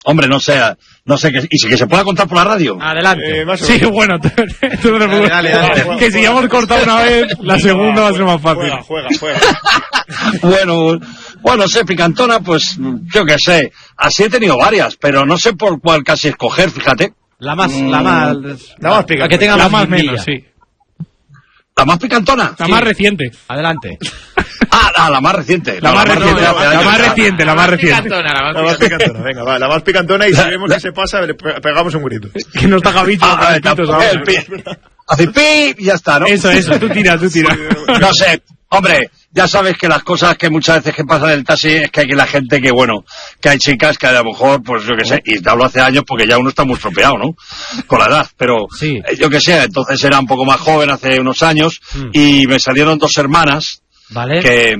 Hombre, no sé ¿y que se pueda contar por la radio? Adelante. Sí, bueno, tú no te preocupes. Dale. Que si ya hemos cortado una vez, la segunda va a ser más fácil. Juega. Bueno, sé, picantona, pues, yo qué sé. Así he tenido varias, pero no sé por cuál casi escoger, fíjate. La más picantona. Que tenga la más menos, sí. ¿La más picantona? La más reciente. Adelante. La más reciente. La más reciente. La más reciente. La más picantona. Venga, va, la más picantona y si vemos que se pasa, le pegamos un grito. Que no está Gabicho. Hace pi y ya está, ¿no? Eso, tú tira. No sé, hombre, ya sabes que las cosas que muchas veces que pasan en el taxi es que hay la gente que hay chicas que a lo mejor, pues yo qué sé, y te hablo hace años porque ya uno está muy estropeado, ¿no? Con la edad, pero sí. Yo qué sé, entonces era un poco más joven hace unos años y me salieron 2 hermanas. Vale. Que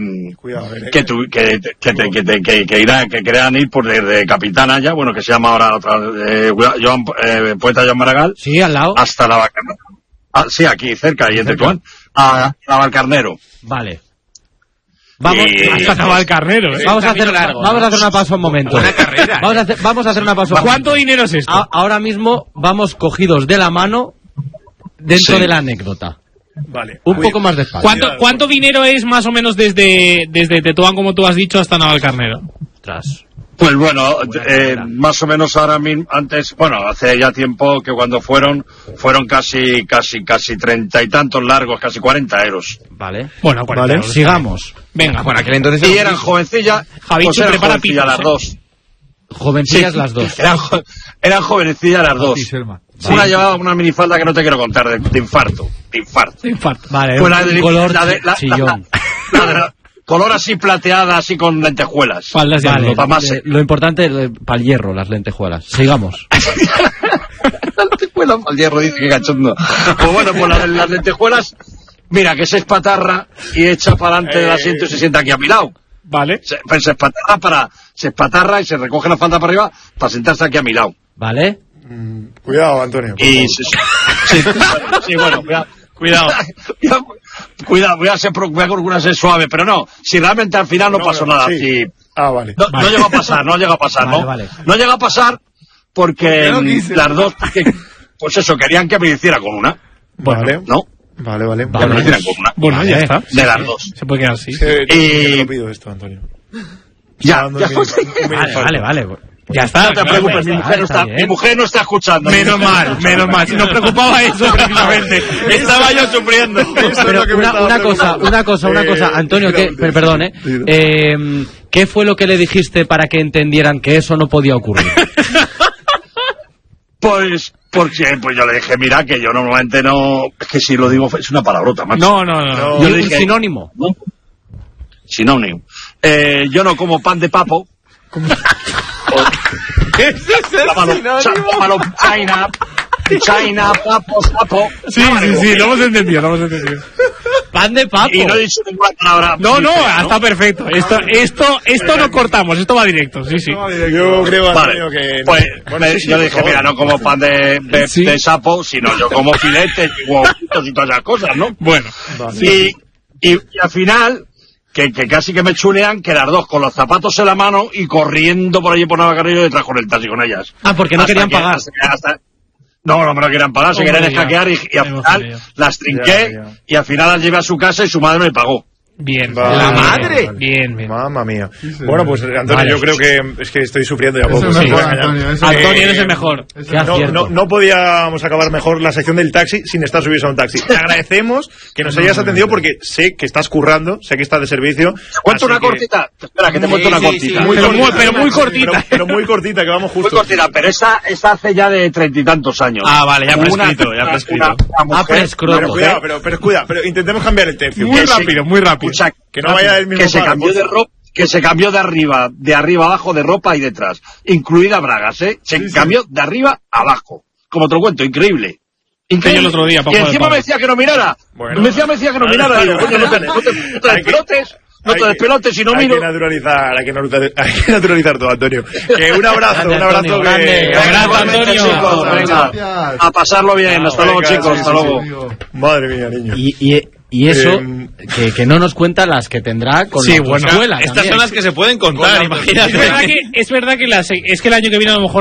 querían ir por de Capitana ya, bueno, que se llama ahora otra, poeta Joan Maragall. Sí, al lado. Hasta la sí, aquí cerca, ahí en Tetuán, a Navalcarnero. Vale. Vamos hasta Navalcarnero, ¿eh? Vamos a hacer una pausa un momento. Buena carrera. Vamos a hacer una pausa. ¿Cuánto dinero es esto? Ahora mismo vamos cogidos de la mano dentro de la anécdota. Vale. Un poco más despacio. ¿Cuánto dinero es más o menos desde Tetuán, como tú has dicho, hasta Navalcarnero? Ostras. Pues bueno, más o menos ahora mismo, antes, bueno, hace ya tiempo que cuando fueron casi 30 y tantos largos, casi 40 euros. Vale. Bueno, 40 euros. Sigamos. Venga. Bueno, aquel entonces... Y eran jovencillas, Javicho, eran prepara jovencillas las dos. Jovencillas las dos. Eran jovencillas las dos. Sí. Una llevaba una minifalda que no te quiero contar, de infarto. Vale, Fue color chillón. Color así plateada, así con lentejuelas. Faldas vale, de lo importante para el hierro, las lentejuelas. Sigamos. Las lentejuelas para el hierro, dice que cachondo. Pues bueno, pues las lentejuelas, mira, que se espatarra y echa para adelante del asiento y se sienta aquí a mi lado. Vale. Se espatarra y se recoge la falda para arriba para sentarse aquí a mi lado. Vale. Cuidado, Antonio. Y sí, bueno, cuidado, voy a procurar ser suave, pero no, si realmente al final no pasó nada. Sí. Si, vale. No llega a pasar, ¿no? Vale. No llega a pasar porque las dos, pues eso, querían que me hiciera con una. Vale. ¿No? Vale. Que me hicieran con una. Bueno, ya está. De las dos. Se puede quedar así. Te pido esto, Antonio. Ya. Vale. Ya está. No te preocupes, mi mujer no está escuchando. Menos mal. Si nos preocupaba eso, precisamente. Estaba yo sufriendo. Pero una cosa, Antonio, perdón, ¿qué fue lo que le dijiste para que entendieran que eso no podía ocurrir? Pues yo le dije, mira, que yo normalmente no, es que si lo digo es una palabrota, macho. No. Yo le dije, sinónimo. ¿no? Sinónimo. Yo no como pan de papo. ¿Ese es el sinónimo? China, papo, sapo. Sí, lo hemos entendido. Pan de papo. Y no he dicho ninguna palabra. No, está perfecto. Esto no cortamos, esto va directo, sí. Yo creo, Antonio, que... Pues yo le dije, mira, no como pan de sapo, sino yo como filetes y huevitos y todas esas cosas, ¿no? Bueno. Vale. Y al final... Que casi que me chulean, que las dos con los zapatos en la mano y corriendo por allí por Navalcarnero detrás con el taxi con ellas. Porque no querían pagar. No me lo querían pagar, se querían escaquear y al final las trinqué y al final las llevé a su casa y su madre me pagó. Bien. Vale, ¿La madre? Bien. Mamma mía. Bueno, pues Antonio, yo creo que es que estoy sufriendo ya poco. Antonio, eres el mejor. No podíamos acabar mejor la sección del taxi sin estar subidos a un taxi. Te agradecemos que nos hayas atendido porque sé que estás currando, sé que estás de servicio. ¿Te cuento una cortita? Espera, que te cuento una cortita. Pero muy cortita. Pero muy cortita, que vamos justo. Muy cortita, pero esa hace ya de 30 y tantos años. Ah, vale, ya prescrito. Pero cuidado, pero intentemos cambiar el tercio. Muy rápido. Que no vaya el mismo que se cambió de arriba abajo, de ropa y detrás, incluida bragas, se cambió de arriba a abajo, como te lo cuento, increíble. El otro día, y encima me decía que no mirara. Me decía que no mirara. Digo, coño, no te despelotes y no miro. Hay que naturalizar todo, Antonio. Que un abrazo grande. Antonio. Venga, a pasarlo bien. Hasta luego, chicos. Hasta luego. Madre mía, niño. Y Y eso, que no nos cuenta las que tendrá con la escuela. Estas son las que se pueden contar, imagínate. Es verdad que el año que viene a lo mejor